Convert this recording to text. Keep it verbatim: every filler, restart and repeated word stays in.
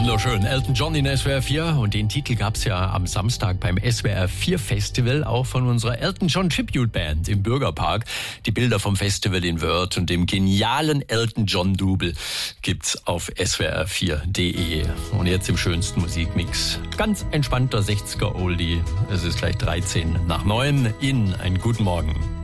Wunderschön. Elton John in S W R vier. Und den Titel gab es ja am Samstag beim S W R vier Festival, auch von unserer Elton John Tribute Band im Bürgerpark. Die Bilder vom Festival in Wörth und dem genialen Elton John Double gibt's auf S W R vier punkt de. Und jetzt im schönsten Musikmix. Ganz entspannter sechziger Oldie. Es ist gleich dreizehn nach neun. Ihnen einen guten Morgen.